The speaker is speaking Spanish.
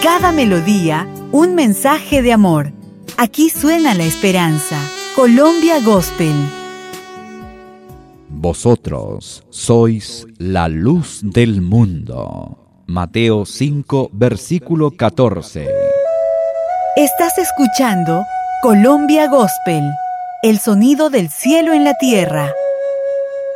Cada melodía, un mensaje de amor. Aquí suena la esperanza. Colombia Gospel. Vosotros sois la luz del mundo. Mateo 5, versículo 14. Estás escuchando Colombia Gospel, el sonido del cielo en la tierra.